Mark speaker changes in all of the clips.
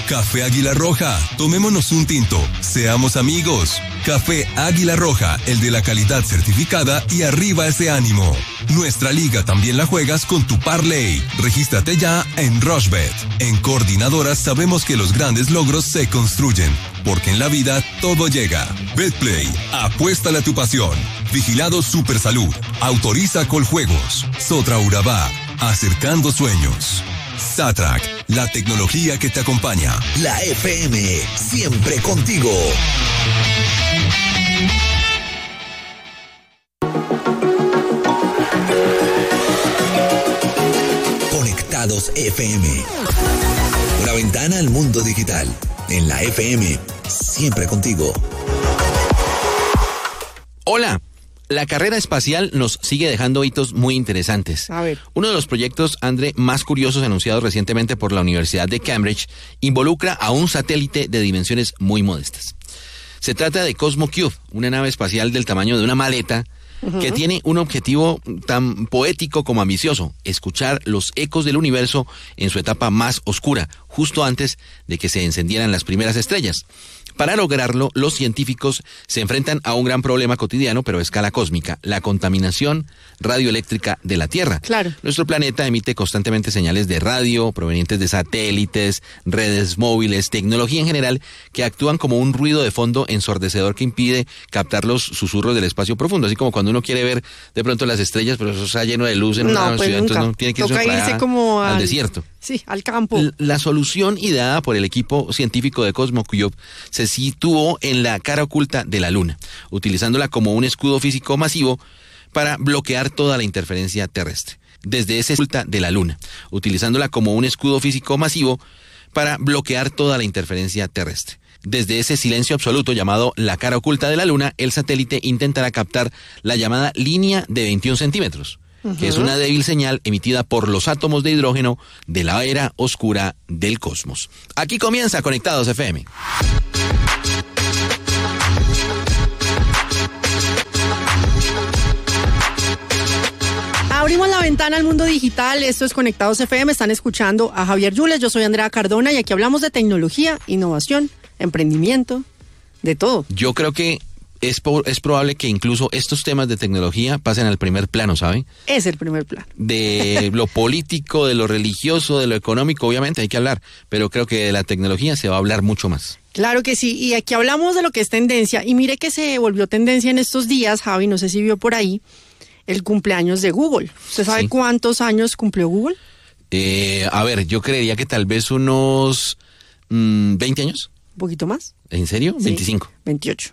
Speaker 1: Café Águila Roja, tomémonos un tinto, seamos amigos. Café Águila Roja, el de la calidad certificada y arriba ese ánimo. Nuestra liga también la juegas con tu parlay. Regístrate ya en Rushbet. En Coordinadoras sabemos que los grandes logros se construyen, porque en la vida todo llega. Betplay, apuéstale a tu pasión. Vigilado Supersalud, autoriza Coljuegos. Sotra Urabá, acercando sueños. SATRAC, la tecnología que te acompaña.
Speaker 2: La FM, siempre contigo. Conectados FM. Una ventana al mundo digital. En la FM, siempre contigo.
Speaker 3: Hola. La carrera espacial nos sigue dejando hitos muy interesantes.
Speaker 4: A ver.
Speaker 3: Uno de los proyectos, André, más curiosos anunciados recientemente por la Universidad de Cambridge involucra a un satélite de dimensiones muy modestas. Se trata de CosmoCube, una nave espacial del tamaño de una maleta que tiene un objetivo tan poético como ambicioso: escuchar los ecos del universo en su etapa más oscura, justo antes de que se encendieran las primeras estrellas. Para lograrlo, los científicos se enfrentan a un gran problema cotidiano, pero a escala cósmica: la contaminación radioeléctrica de la Tierra.
Speaker 4: Claro.
Speaker 3: Nuestro planeta emite constantemente señales de radio provenientes de satélites, redes móviles, tecnología en general, que actúan como un ruido de fondo ensordecedor que impide captar los susurros del espacio profundo. Así como cuando uno quiere ver de pronto las estrellas, pero eso está lleno de luz en una ciudad, entonces no tiene que irse
Speaker 4: como
Speaker 3: al desierto.
Speaker 4: Sí, al campo.
Speaker 3: La solución ideada por el equipo científico de CosmoCube se situó en la cara oculta de la Luna, utilizándola como un escudo físico masivo para bloquear toda la interferencia terrestre. Desde ese silencio absoluto llamado la cara oculta de la Luna, el satélite intentará captar la llamada línea de 21 centímetros. Que es una débil señal emitida por los átomos de hidrógeno de la era oscura del cosmos. Aquí comienza Conectados FM.
Speaker 4: Abrimos la ventana al mundo digital. Esto es Conectados FM. Están escuchando a Javier Yules. Yo soy Andrea Cardona y aquí hablamos de tecnología, innovación, emprendimiento, de todo.
Speaker 3: Yo creo que es probable que incluso estos temas de tecnología pasen al primer plano, ¿sabe?
Speaker 4: Es el primer plano.
Speaker 3: De lo político, de lo religioso, de lo económico, obviamente hay que hablar, pero creo que de la tecnología se va a hablar mucho más.
Speaker 4: Claro que sí, y aquí hablamos de lo que es tendencia, y mire que se volvió tendencia en estos días, Javi, no sé si vio por ahí, el cumpleaños de Google. ¿Usted sabe cuántos años cumplió Google?
Speaker 3: A ver, yo creería que tal vez unos 20 años.
Speaker 4: ¿Un poquito más?
Speaker 3: ¿En serio?
Speaker 4: Sí,
Speaker 3: 25.
Speaker 4: 28.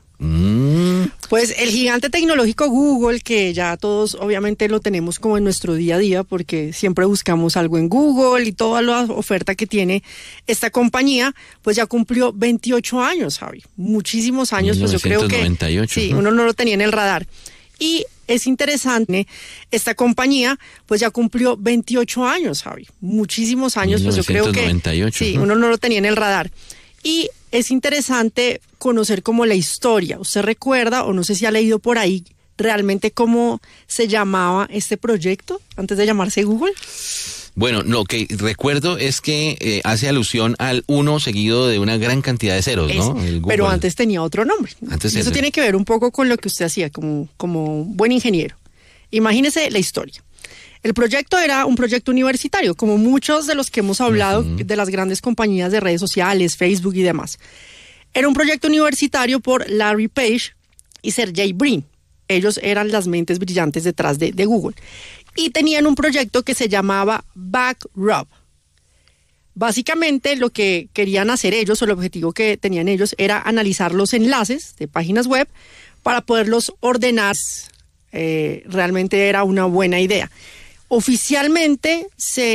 Speaker 4: Pues el gigante tecnológico Google, que ya todos obviamente lo tenemos como en nuestro día a día porque siempre buscamos algo en Google y toda la oferta que tiene esta compañía, pues ya cumplió 28 años, Javi. Muchísimos años,
Speaker 3: 1998,
Speaker 4: pues yo creo que sí, uno no lo tenía en el radar. Y es interesante, esta compañía pues ya cumplió 28 años, Javi. Muchísimos años, pues yo creo que sí, uno no lo tenía en el radar. Y es interesante conocer como la historia. ¿Usted recuerda, o no sé si ha leído por ahí, realmente cómo se llamaba este proyecto antes de llamarse Google?
Speaker 3: Bueno, lo que recuerdo es que hace alusión al 1 seguido de una gran cantidad de ceros, ¿no?
Speaker 4: Pero antes tenía otro nombre. Eso tiene que ver un poco con lo que usted hacía como buen ingeniero. Imagínese la historia. El proyecto era un proyecto universitario, como muchos de los que hemos hablado de las grandes compañías de redes sociales, Facebook y demás. Era un proyecto universitario por Larry Page y Sergey Brin. Ellos eran las mentes brillantes detrás de Google. Y tenían un proyecto que se llamaba Backrub. Básicamente lo que querían hacer ellos, o el objetivo que tenían ellos, era analizar los enlaces de páginas web para poderlos ordenar. Realmente era una buena idea. Oficialmente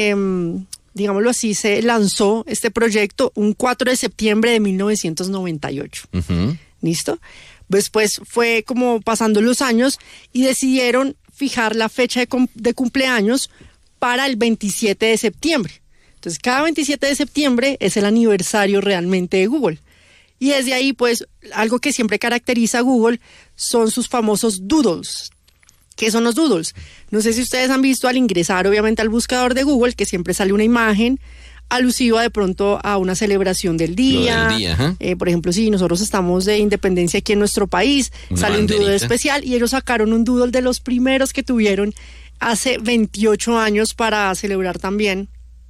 Speaker 4: digámoslo así, se lanzó este proyecto un 4 de septiembre de 1998. ¿Listo? Después fue como pasando los años y decidieron fijar la fecha de cumpleaños para el 27 de septiembre. Entonces, cada 27 de septiembre es el aniversario realmente de Google. Y desde ahí, pues, algo que siempre caracteriza a Google son sus famosos doodles. ¿Qué son los doodles? No sé si ustedes han visto al ingresar, obviamente, al buscador de Google, que siempre sale una imagen, alusiva de pronto a una celebración del día.
Speaker 3: Lo del día, ajá.
Speaker 4: Por ejemplo, si nosotros estamos de independencia aquí en nuestro país,
Speaker 3: Una
Speaker 4: sale un doodle
Speaker 3: banderita.
Speaker 4: especial y ellos sacaron un doodle de los primeros que tuvieron hace 28 años para celebrar también,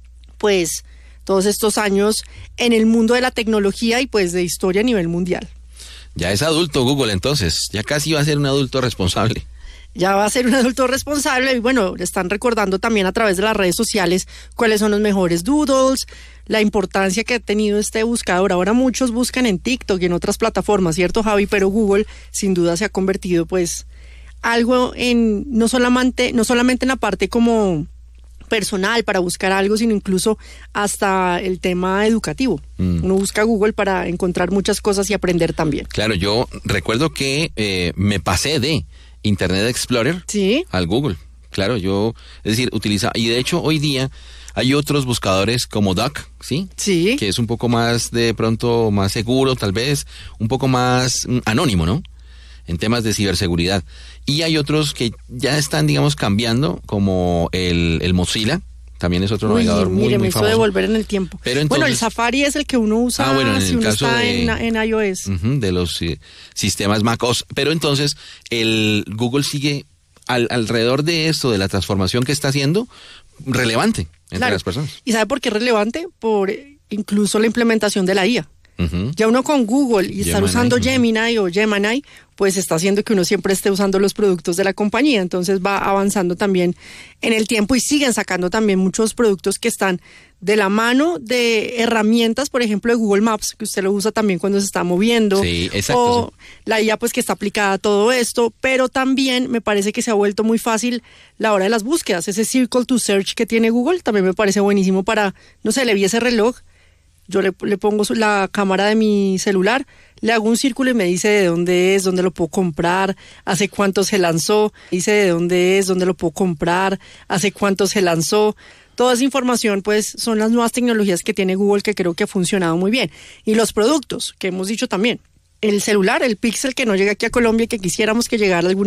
Speaker 4: pues, todos estos años en el mundo de la tecnología y pues de historia a nivel mundial.
Speaker 3: Ya es adulto Google entonces, ya casi va a ser un adulto responsable.
Speaker 4: Ya va a ser un adulto responsable y bueno, le están recordando también a través de las redes sociales cuáles son los mejores doodles, la importancia que ha tenido este buscador. Ahora muchos buscan en TikTok y en otras plataformas, ¿cierto, Javi? Pero Google sin duda se ha convertido pues algo en, no solamente en la parte como personal para buscar algo, sino incluso hasta el tema educativo. Uno busca Google para encontrar muchas cosas y aprender también.
Speaker 3: Claro, yo recuerdo que me pasé de Internet Explorer
Speaker 4: Sí.
Speaker 3: al Google. Claro, es decir, utiliza, y de hecho hoy día hay otros buscadores como Duck, ¿sí?
Speaker 4: Sí.
Speaker 3: Que es un poco más, de pronto, más seguro, tal vez, un poco más anónimo, ¿no? En temas de ciberseguridad. Y hay otros que ya están, digamos, cambiando, como el Mozilla, también es otro navegador muy,
Speaker 4: míreme,
Speaker 3: muy
Speaker 4: eso
Speaker 3: famoso.
Speaker 4: de volver en el tiempo.
Speaker 3: Pero entonces,
Speaker 4: bueno, el Safari es el que uno usa
Speaker 3: en
Speaker 4: si
Speaker 3: el
Speaker 4: uno
Speaker 3: caso
Speaker 4: está
Speaker 3: de,
Speaker 4: en iOS.
Speaker 3: De los sistemas macOS. Pero entonces, el Google sigue alrededor de esto, de la transformación que está haciendo, relevante entre
Speaker 4: Claro.
Speaker 3: las personas.
Speaker 4: ¿Y sabe por qué es relevante? Por incluso la implementación de la IA.
Speaker 3: Ujú.
Speaker 4: Ya uno con Google y estar
Speaker 3: Gemini,
Speaker 4: usando
Speaker 3: ujú.
Speaker 4: Gemini o Gemini, pues está haciendo que uno siempre esté usando los productos de la compañía. Entonces va avanzando también en el tiempo y siguen sacando también muchos productos que están de la mano de herramientas, por ejemplo, de Google Maps, que usted lo usa también cuando se está moviendo.
Speaker 3: Sí, exacto,
Speaker 4: O la IA, pues que está aplicada a todo esto. Pero también me parece que se ha vuelto muy fácil la hora de las búsquedas. Ese Circle to Search que tiene Google también me parece buenísimo para, no sé, le vi ese reloj. Yo le pongo la cámara de mi celular, le hago un círculo y me dice de dónde es, dónde lo puedo comprar, hace cuánto se lanzó, dice de dónde es, dónde lo puedo comprar, hace cuánto se lanzó. Toda esa información, pues, son las nuevas tecnologías que tiene Google que creo que ha funcionado muy bien. Y los productos, que hemos dicho también. El celular, el Pixel que no llega aquí a Colombia y que quisiéramos que llegara algún